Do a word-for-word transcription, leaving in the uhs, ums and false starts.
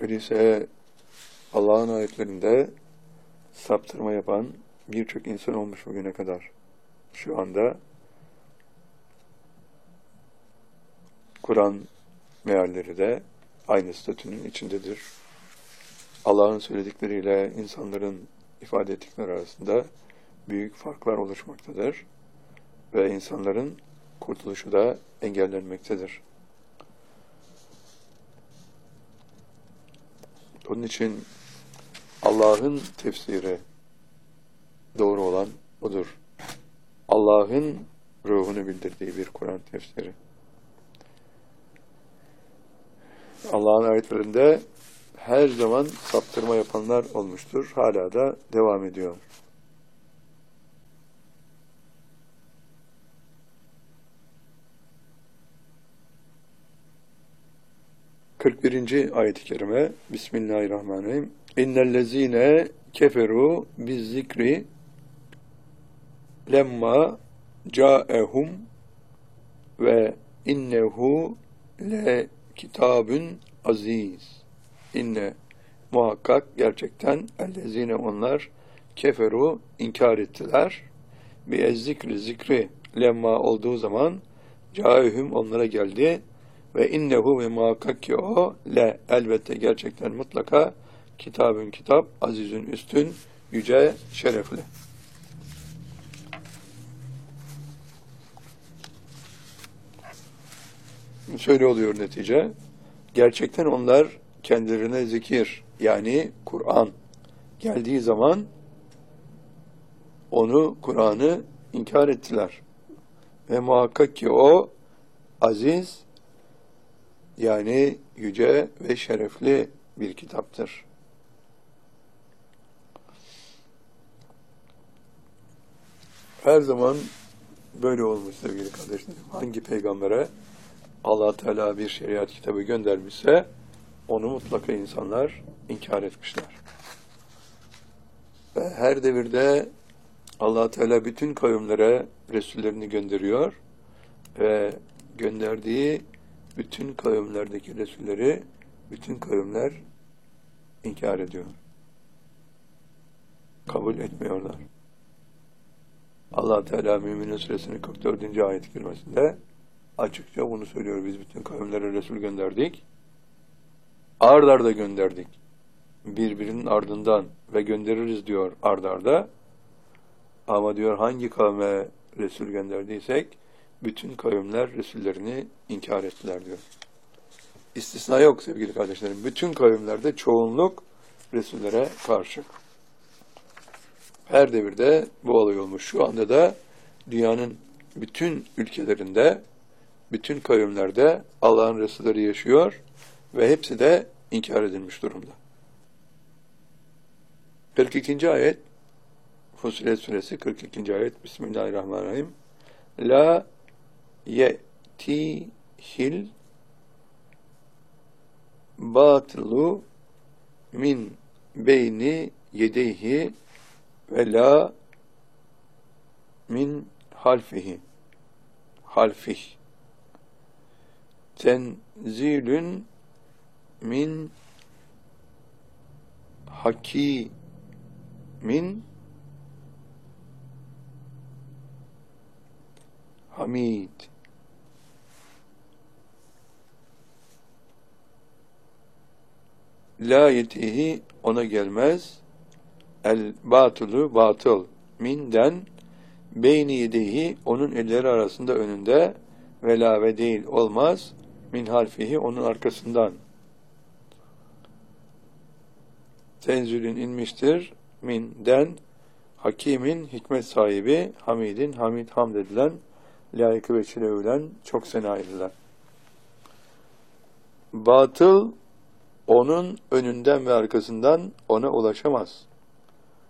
Öyleyse Allah'ın ayetlerinde saptırma yapan birçok insan olmuş bugüne kadar. Şu anda Kur'an mealleri de aynı statünün içindedir. Allah'ın söyledikleriyle insanların ifade ettikleri arasında büyük farklar oluşmaktadır ve insanların kurtuluşu da engellenmektedir. Onun için Allah'ın tefsiri doğru olan budur. Allah'ın ruhunu bildirdiği bir Kur'an tefsiri. Allah'ın ayetlerinde her zaman saptırma yapanlar olmuştur. Hala da devam ediyor. kırk birinci ayet-i kerime Bismillahirrahmanirrahim. İnnellezîne keferû bizzikri lemma câehum ve innehu le kitabun aziz. İnne muhakkak gerçekten ellezîne onlar keferu inkar ettiler. Bi ezzikri zikri lemma olduğu zaman câehum onlara geldi. Ve innehu ve muhakkak ki o le elbette gerçekten mutlaka kitabın kitap azizün üstün yüce şerefli. Şöyle oluyor netice. Gerçekten onlar kendilerine zikir yani Kur'an geldiği zaman onu Kur'an'ı inkar ettiler. Ve muhakkak ki o aziz yani yüce ve şerefli bir kitaptır. Her zaman böyle olmuş sevgili kardeşlerim. Hangi peygambere Allah Teala bir şeriat kitabı göndermişse onu mutlaka insanlar inkar etmişler. Ve her devirde Allah Teala bütün kavimlere Resullerini gönderiyor ve gönderdiği bütün kavimlerdeki Resulleri bütün kavimler inkar ediyor. Kabul etmiyorlar. Allah Teala Mü'minin Suresinin kırk dördüncü ayet-i kerimesinde açıkça bunu söylüyor. Biz bütün kavimlere Resul gönderdik. Ard arda gönderdik. Birbirinin ardından ve göndeririz diyor ard arda. Ama diyor hangi kavme Resul gönderdiysek bütün kavimler Resullerini inkar ettiler diyor. İstisna yok sevgili kardeşlerim. Bütün kavimlerde çoğunluk Resullere karşı. Her devirde bu olay olmuş. Şu anda da dünyanın bütün ülkelerinde, bütün kavimlerde Allah'ın Resulleri yaşıyor ve hepsi de inkar edilmiş durumda. kırk ikinci ayet Fussilet Suresi kırk ikinci ayet Bismillahirrahmanirrahim. La ye'tihil batılu min beyni yedeyhi ve la min halfihi halfih tenzilün min hakimin hamid. La yetihi ona gelmez. El batılı batıl minden beyni yedehi onun elleri arasında önünde ve la ve değil olmaz min harfihi onun arkasından. Tenzülün inmiştir minden hakimin hikmet sahibi hamidin hamid hamd edilen layıkı ve çile övülen çok senayirler. Batıl onun önünden ve arkasından ona ulaşamaz.